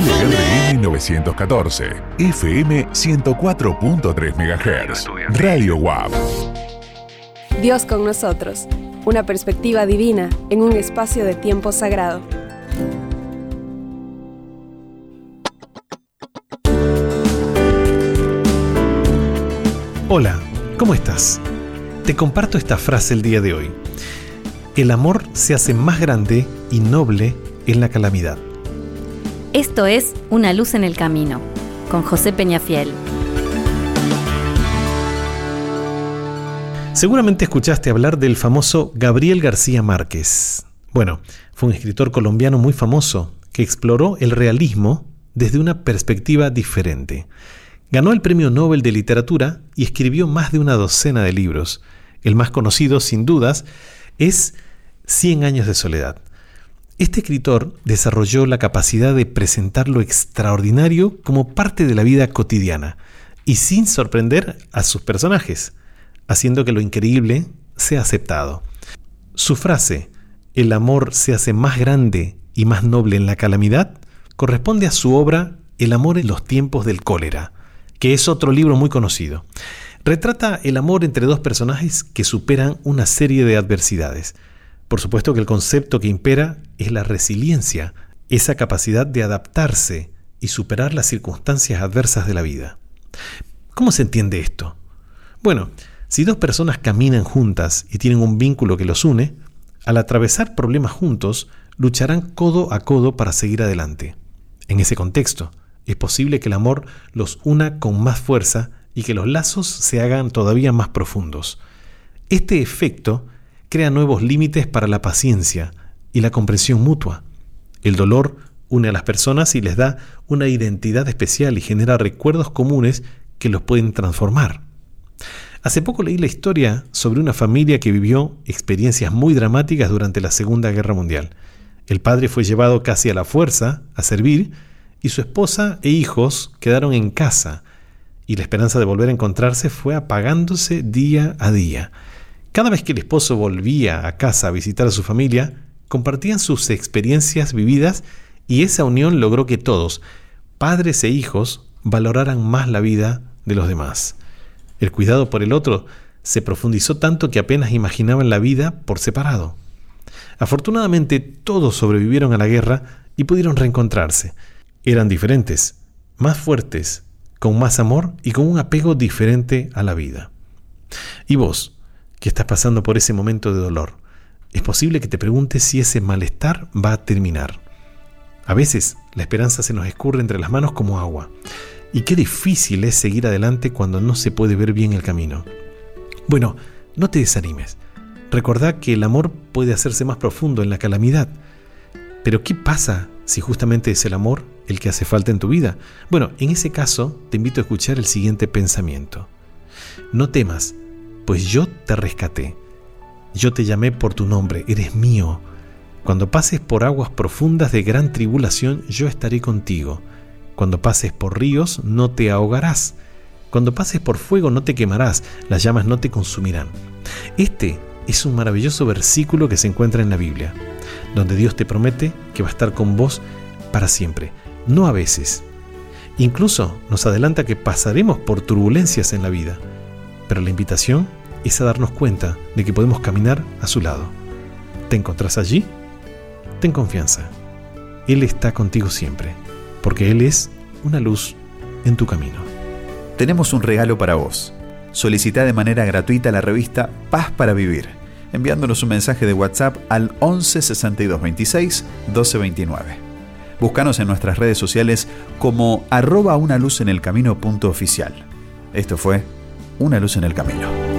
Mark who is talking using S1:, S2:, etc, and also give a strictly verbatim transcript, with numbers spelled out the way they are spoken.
S1: L R M novecientos catorce, F M ciento cuatro punto tres megahertz, Radio U A P.
S2: Dios con nosotros, una perspectiva divina en un espacio de tiempo sagrado.
S3: Hola, ¿cómo estás? Te comparto esta frase el día de hoy. El amor se hace más grande y noble en la calamidad.
S4: Esto es Una luz en el camino, con José Peñafiel.
S3: Seguramente escuchaste hablar del famoso Gabriel García Márquez. Bueno, fue un escritor colombiano muy famoso que exploró el realismo desde una perspectiva diferente. Ganó el Premio Nobel de Literatura y escribió más de una docena de libros. El más conocido, sin dudas, es Cien años de soledad. Este escritor desarrolló la capacidad de presentar lo extraordinario como parte de la vida cotidiana y sin sorprender a sus personajes, haciendo que lo increíble sea aceptado. Su frase, el amor se hace más grande y más noble en la calamidad, corresponde a su obra El amor en los tiempos del cólera, que es otro libro muy conocido. Retrata el amor entre dos personajes que superan una serie de adversidades. Por supuesto que el concepto que impera es la resiliencia, esa capacidad de adaptarse y superar las circunstancias adversas de la vida. ¿Cómo se entiende esto? Bueno, si dos personas caminan juntas y tienen un vínculo que los une, al atravesar problemas juntos, lucharán codo a codo para seguir adelante. En ese contexto, es posible que el amor los una con más fuerza y que los lazos se hagan todavía más profundos. Este efecto crea nuevos límites para la paciencia y la comprensión mutua. El dolor une a las personas y les da una identidad especial y genera recuerdos comunes que los pueden transformar. Hace poco leí la historia sobre una familia que vivió experiencias muy dramáticas durante la Segunda Guerra Mundial. El padre fue llevado casi a la fuerza a servir y su esposa e hijos quedaron en casa, y la esperanza de volver a encontrarse fue apagándose día a día. Cada vez que el esposo volvía a casa a visitar a su familia, compartían sus experiencias vividas y esa unión logró que todos, padres e hijos, valoraran más la vida de los demás. El cuidado por el otro se profundizó tanto que apenas imaginaban la vida por separado. Afortunadamente, todos sobrevivieron a la guerra y pudieron reencontrarse. Eran diferentes, más fuertes, con más amor y con un apego diferente a la vida. ¿Y vos, que estás pasando por ese momento de dolor? Es posible que te preguntes si ese malestar va a terminar. A veces la esperanza se nos escurre entre las manos como agua. Y qué difícil es seguir adelante cuando no se puede ver bien el camino. Bueno, no te desanimes. Recordá que el amor puede hacerse más profundo en la calamidad. Pero ¿qué pasa si justamente es el amor el que hace falta en tu vida? Bueno, en ese caso te invito a escuchar el siguiente pensamiento. No temas, pues yo te rescaté. Yo te llamé por tu nombre, eres mío. Cuando pases por aguas profundas de gran tribulación, yo estaré contigo. Cuando pases por ríos, no te ahogarás. Cuando pases por fuego, no te quemarás. Las llamas no te consumirán. Este es un maravilloso versículo que se encuentra en la Biblia, donde Dios te promete que va a estar con vos para siempre, no a veces. Incluso nos adelanta que pasaremos por turbulencias en la vida, pero la invitación es a darnos cuenta de que podemos caminar a su lado. ¿Te encontrás allí? Ten confianza. Él está contigo siempre, porque Él es una luz en tu camino.
S5: Tenemos un regalo para vos. Solicita de manera gratuita la revista Paz para Vivir, enviándonos un mensaje de WhatsApp al once sesenta y dos veintiséis doce veintinueve. Búscanos en nuestras redes sociales como arroba una luz en el camino punto oficial. Esto fue Una luz en el camino.